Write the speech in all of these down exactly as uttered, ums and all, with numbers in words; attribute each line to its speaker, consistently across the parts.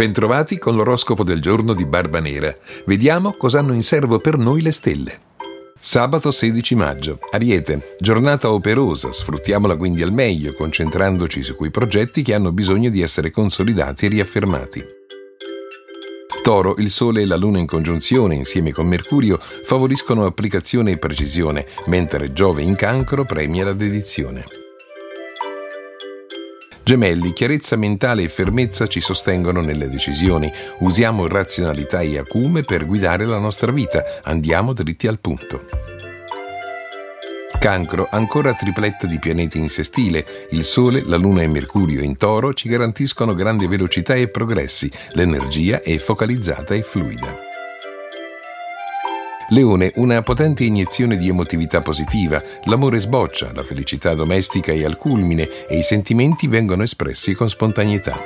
Speaker 1: Bentrovati con l'oroscopo del giorno di Barbanera. Vediamo cosa hanno in serbo per noi le stelle. Sabato sedici maggio. Ariete. Giornata operosa, sfruttiamola quindi al meglio, concentrandoci su quei progetti che hanno bisogno di essere consolidati e riaffermati. Toro. Il Sole e la Luna in congiunzione insieme con Mercurio favoriscono applicazione e precisione, mentre Giove in Cancro premia la dedizione. Gemelli, chiarezza mentale e fermezza ci sostengono nelle decisioni. Usiamo razionalità e acume per guidare la nostra vita. Andiamo dritti al punto. Cancro, ancora tripletta di pianeti in sestile. Il Sole, la Luna e Mercurio in Toro ci garantiscono grande velocità e progressi. L'energia è focalizzata e fluida. Leone, una potente iniezione di emotività positiva, l'amore sboccia, la felicità domestica è al culmine e i sentimenti vengono espressi con spontaneità.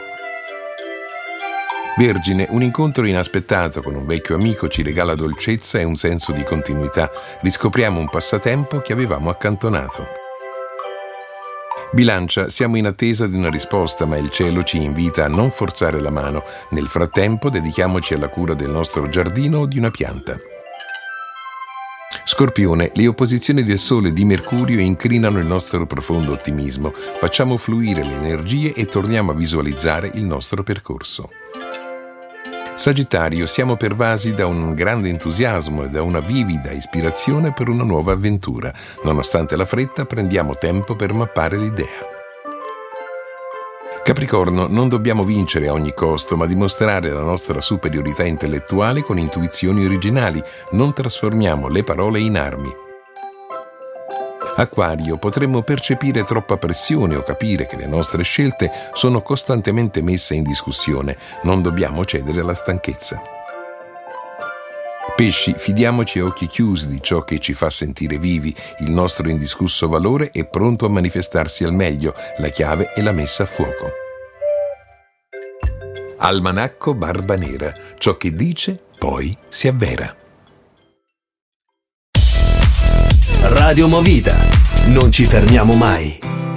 Speaker 1: Vergine, un incontro inaspettato con un vecchio amico ci regala dolcezza e un senso di continuità, riscopriamo un passatempo che avevamo accantonato. Bilancia, siamo in attesa di una risposta, ma il cielo ci invita a non forzare la mano. Nel frattempo dedichiamoci alla cura del nostro giardino o di una pianta. Scorpione, le opposizioni del Sole e di Mercurio incrinano il nostro profondo ottimismo. Facciamo fluire le energie e torniamo a visualizzare il nostro percorso. Sagittario, siamo pervasi da un grande entusiasmo e da una vivida ispirazione per una nuova avventura. Nonostante la fretta, prendiamo tempo per mappare l'idea. Capricorno, non dobbiamo vincere a ogni costo, ma dimostrare la nostra superiorità intellettuale con intuizioni originali. Non trasformiamo le parole in armi. Acquario, potremmo percepire troppa pressione o capire che le nostre scelte sono costantemente messe in discussione. Non dobbiamo cedere alla stanchezza. Pesci, fidiamoci a occhi chiusi di ciò che ci fa sentire vivi. Il nostro indiscusso valore è pronto a manifestarsi al meglio. La chiave è la messa a fuoco. Almanacco Barbanera. Ciò che dice, poi si avvera.
Speaker 2: Radio Movida. Non ci fermiamo mai.